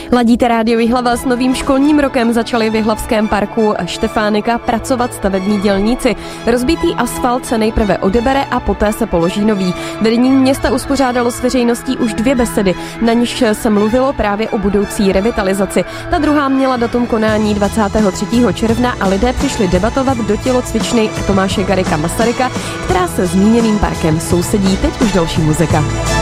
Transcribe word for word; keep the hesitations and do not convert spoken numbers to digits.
Ladíte Rádio Jihlava. S novým školním rokem začali v Jihlavském parku Štefánika pracovat stavební dělníci. Rozbitý asfalt se nejprve odebere a poté se položí nový. Vedení města uspořádalo s veřejností už dvě besedy, na nichž se mluvilo právě o budoucí revitalizaci. Ta druhá měla datum konání dvacátého třetího června a lidé přišli debatovat do tělocvičny Tomáše Garrigua Masaryka, která se zmíněným parkem sousedí. Teď už další muzika.